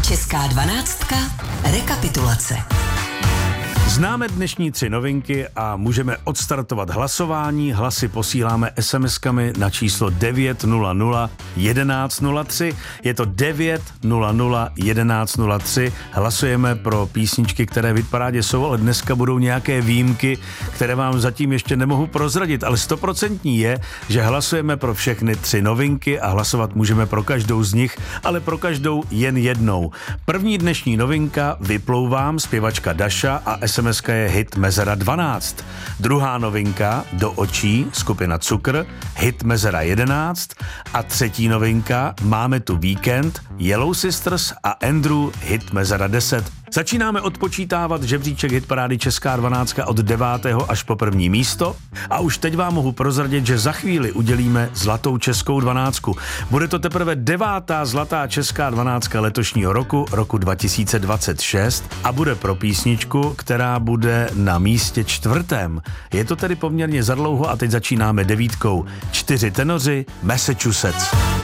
Česká dvanáctka. Rekapitulace. Známe dnešní 3 novinky a můžeme odstartovat hlasování. Hlasy posíláme SMS-kami na číslo 900 1103. Je to 900 1103. Hlasujeme pro písničky, které v hitparádě jsou, ale dneska budou nějaké výjimky, které vám zatím ještě nemohu prozradit, ale 100% je, že hlasujeme pro všechny 3 novinky a hlasovat můžeme pro každou z nich, ale pro každou jen jednou. První dnešní novinka Vyplouvám, zpěvačka Daša a SMS-ka je hit Mezera 12. Druhá novinka Do očí, skupina Cukr, hit Mezera 11. A třetí novinka Máme tu víkend, Yellow Sisters a Andrew, hit Mezera 10. Začínáme odpočítávat žebříček hitparády Česká 12 od 9. až po 1. místo a už teď vám mohu prozradit, že za chvíli udělíme zlatou českou 12. Bude to teprve 9. zlatá česká 12 letošního roku 2026 a bude pro písničku, která bude na místě 4. Je to tedy poměrně zadlouho a teď začínáme 9. 4 tenoři Massachusetts.